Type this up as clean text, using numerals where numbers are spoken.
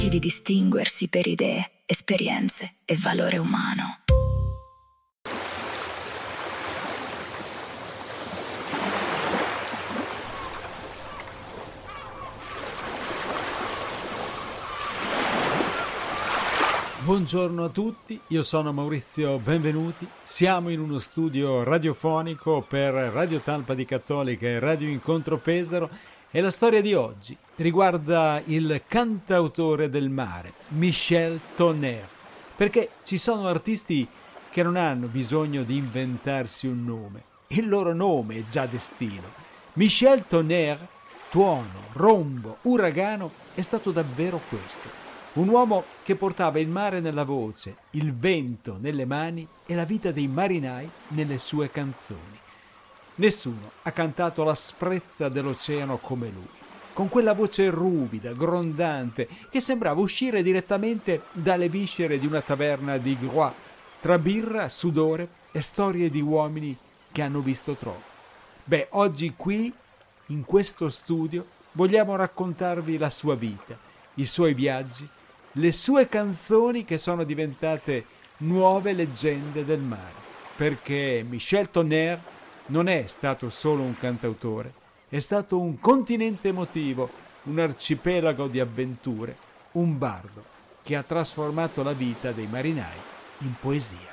di distinguersi per idee, esperienze e valore umano. Buongiorno a tutti, io sono Maurizio Benvenuti, siamo in uno studio radiofonico per Radio Talpa di Cattolica e Radio Incontro Pesaro e la storia di oggi riguarda il cantautore del mare, Michel Tonnerre, perché ci sono artisti che non hanno bisogno di inventarsi un nome, il loro nome è già destino. Michel Tonnerre, tuono, rombo, uragano, è stato davvero questo. Un uomo che portava il mare nella voce, il vento nelle mani e la vita dei marinai nelle sue canzoni. Nessuno ha cantato l'asprezza dell'oceano come lui, con quella voce ruvida, grondante, che sembrava uscire direttamente dalle viscere di una taverna di Groix, tra birra, sudore e storie di uomini che hanno visto troppo. Oggi qui, in questo studio, vogliamo raccontarvi la sua vita, i suoi viaggi, le sue canzoni che sono diventate nuove leggende del mare, perché Michel Tonnerre non è stato solo un cantautore, è stato un continente emotivo, un arcipelago di avventure, un bardo che ha trasformato la vita dei marinai in poesia.